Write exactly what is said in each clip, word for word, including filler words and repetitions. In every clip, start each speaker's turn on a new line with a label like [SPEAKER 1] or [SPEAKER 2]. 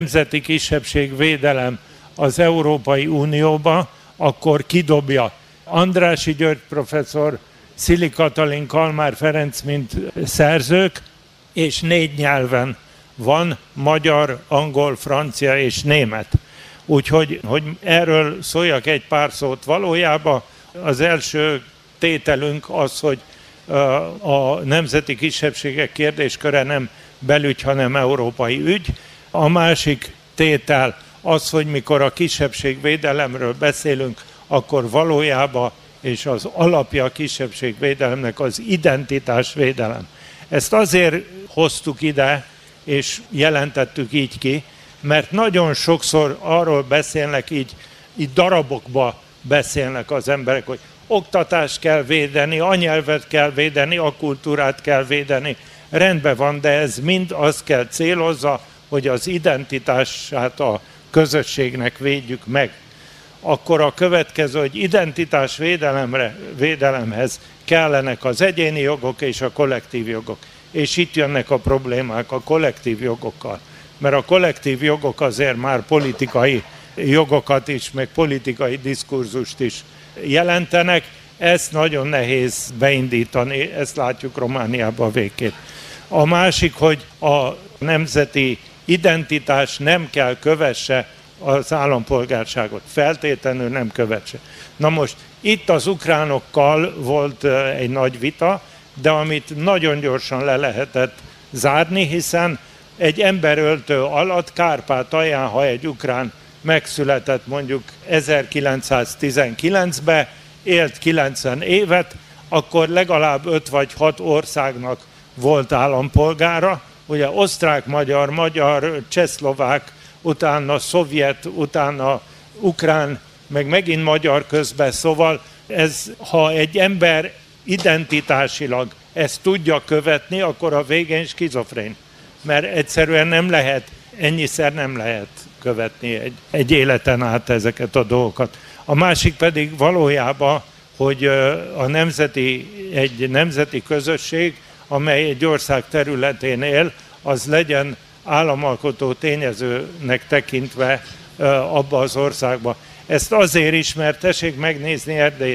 [SPEAKER 1] nemzeti kisebbségvédelem az Európai Unióba, akkor kidobja Andrássy György professzor, Szili Katalin, Kalmár Ferenc, mint szerzők, és négy nyelven van, magyar, angol, francia és német. Úgyhogy, hogy erről szóljak egy pár szót, valójában az első tételünk az, hogy a nemzeti kisebbségek kérdésköre nem belügy, hanem európai ügy. A másik tétel az, hogy mikor a kisebbségvédelemről beszélünk, akkor valójában, és az alapja a kisebbségvédelemnek az identitásvédelem. Ezt azért hoztuk ide, és jelentettük így ki, mert nagyon sokszor arról beszélnek, így, így darabokba beszélnek az emberek, hogy oktatást kell védeni, a nyelvet kell védeni, a kultúrát kell védeni. Rendben van, de ez mind azt kell célozza, hogy az identitását a közösségnek védjük meg. Akkor a következő, hogy identitás védelemre, védelemhez kellenek az egyéni jogok és a kollektív jogok. És itt jönnek a problémák a kollektív jogokkal. Mert a kollektív jogok azért már politikai jogokat is, meg politikai diskurzust is jelentenek. Ezt nagyon nehéz beindítani, ezt látjuk Romániában végképp. A másik, hogy a nemzeti identitás nem kell kövesse az állampolgárságot. Feltétlenül nem kövesse. Na most itt az ukránokkal volt egy nagy vita, de amit nagyon gyorsan le lehetett zárni, hiszen egy emberöltő alatt Kárpátalján, ha egy ukrán megszületett mondjuk ezerkilencszáztizenkilencben, élt kilencven évet, akkor legalább öt vagy hat országnak volt állampolgára, ugye osztrák, magyar, magyar, csehszlovák, utána szovjet, utána ukrán, meg megint magyar közben, szóval ez, ha egy ember identitásilag ezt tudja követni, akkor a végén skizofrén. Mert egyszerűen nem lehet, ennyiszer nem lehet követni egy, egy életen át ezeket a dolgokat. A másik pedig valójában, hogy a nemzeti, egy nemzeti közösség, amely egy ország területén él, az legyen államalkotó tényezőnek tekintve abba az országba. Ezt azért is, mert tessék megnézni Erdélyt.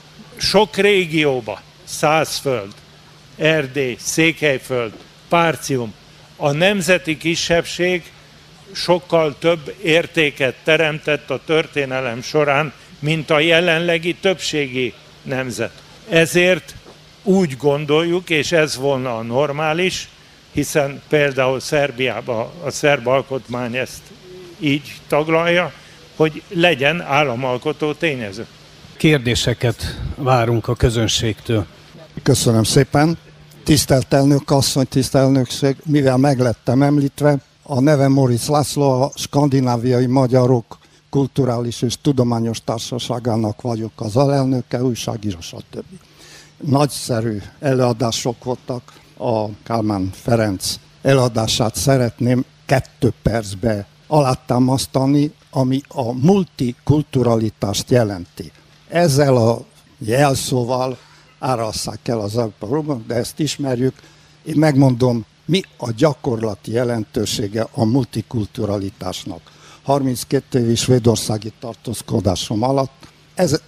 [SPEAKER 1] Sok régióba, Szászföld, Erdély, Székelyföld, Párcium, a nemzeti kisebbség sokkal több értéket teremtett a történelem során, mint a jelenlegi többségi nemzet. Ezért úgy gondoljuk, és ez volna a normális, hiszen például Szerbiában a szerb alkotmány ezt így taglalja, hogy legyen államalkotó tényező.
[SPEAKER 2] Kérdéseket várunk a közönségtől.
[SPEAKER 3] Köszönöm szépen. Tisztelt elnök asszony, tisztelt elnökség, mivel meglettem említve, a nevem Móricz László, a Skandináviai Magyarok Kulturális és Tudományos Társaságának vagyok az alelnöke, újságíró, stb. Nagyszerű előadások voltak. A Kálmán Ferenc előadását szeretném kettő percbe alátámasztani, ami a multikulturalitást jelenti. Ezzel a jelszóval árasszák el az Európa, de ezt ismerjük. Én megmondom, mi a gyakorlati jelentősége a multikulturalitásnak. harminckét évi svédországi tartózkodásom alatt, ez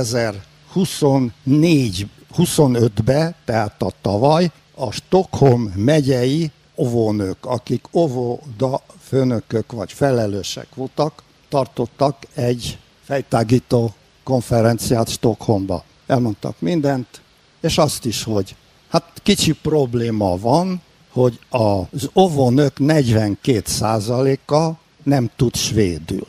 [SPEAKER 3] kétezer-huszonnégy huszonötben, tehát a tavaly, a Stockholm megyei óvónők, akik óvoda főnökök vagy felelősek voltak, tartottak egy fejtágító konferenciát Stockholmba. Elmondtak mindent, és azt is, hogy hát kicsi probléma van, hogy az óvónők negyvenkét százaléka nem tud svédül.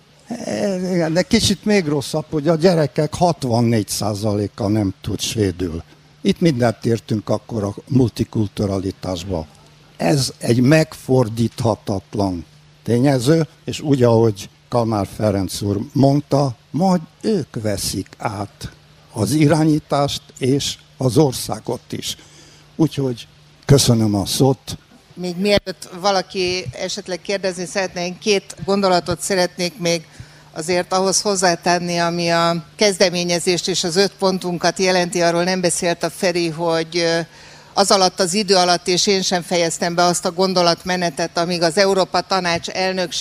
[SPEAKER 3] De kicsit még rosszabb, hogy a gyerekek hatvannégy százaléka nem tud svédül. Itt mindent értünk akkor a multikulturalitásba. Ez egy megfordíthatatlan tényező, és úgy, ahogy Kalmár Ferenc úr mondta, majd ők veszik át az irányítást és az országot is. Úgyhogy köszönöm a szót.
[SPEAKER 4] Még mielőtt valaki esetleg kérdezni szeretne, én két gondolatot szeretnék még azért ahhoz hozzátenni, ami a kezdeményezést és az öt pontunkat jelenti. Arról nem beszélt a Feri, hogy az alatt az idő alatt, és én sem fejeztem be azt a gondolatmenetet, amíg az Európa Tanács elnöksége